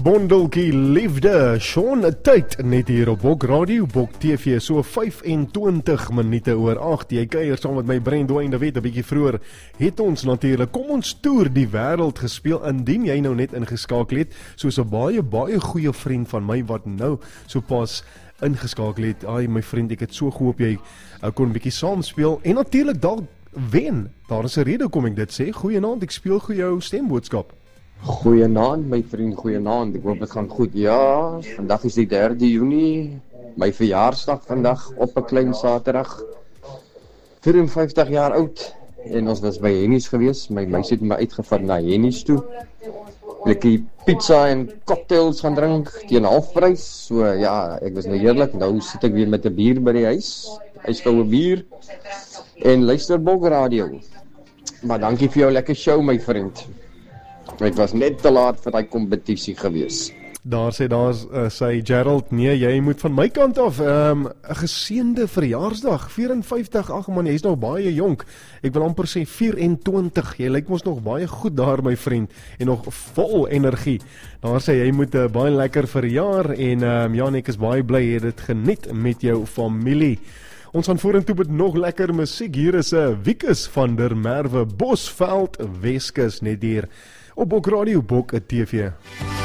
bondeltjie liefde, Sean tyd net hier op Bok Radio, Bok TV, so 25 minute oor 8, jy kuier saam met my Brent Dwayne, weet, 'n bietjie vroeër het ons natuurlik, kom ons toer die wêreld gespeel, indien jy nou net ingeskakel het, soos 'n baie goeie vriend van my, wat nou so pas ingeskakel het, ai my vriend, ek het so gehoop jy kon 'n bietjie saam speel, en natuurlik dalk wen, daar is 'n rede kom ek dit sê, goeienaand, ek speel goeie jou stemboodskap. Goeienaand my vriend, goeienaand, ek hoop dit gaan goed. Ja, vandag is die 3 Junie, my verjaarsdag vandag op 'n klein Saterdag, 54 jaar oud, en ons was by Henny's gewees, my meisie het my uitgevat na Henny's toe, lekker pizza en cocktails gaan drink, teen halfprys, so ja, ek was nou heerlik, nou sit ek weer met 'n bier by die huis, ijskoue bier, en luister Bok Radio, maar dankie vir jou lekker show my vriend. Ek was net te laat vir die kompetisie gewees. Daar sê Gerald, nee, jy moet van my kant af 'n geseënde verjaarsdag, 54, ag man, jy's nog baie jonk. Ek wil amper sê 24. Jy lyk mos nog baie goed daar my vriend en nog vol energie. Daar sê jy moet baie lekker verjaar en ja, ek is baie bly jy het dit geniet met jou familie. Ons gaan vorentoe met nog lekker musiek. Hier is 'n Wikus van der Merwe, Bosveld, Weskus net hier op Bok Radio, Bok TV.